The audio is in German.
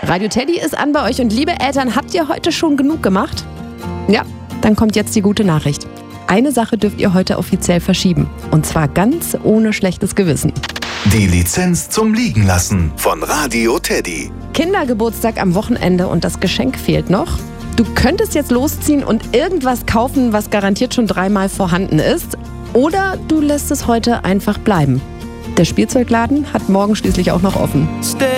Radio Teddy ist an bei euch und liebe Eltern, habt ihr heute schon genug gemacht? Ja, dann kommt jetzt die gute Nachricht. Eine Sache dürft ihr heute offiziell verschieben. Und zwar ganz ohne schlechtes Gewissen. Die Lizenz zum Liegenlassen von Radio Teddy. Kindergeburtstag am Wochenende und das Geschenk fehlt noch. Du könntest jetzt losziehen und irgendwas kaufen, was garantiert schon 3-mal vorhanden ist. Oder du lässt es heute einfach bleiben. Der Spielzeugladen hat morgen schließlich auch noch offen.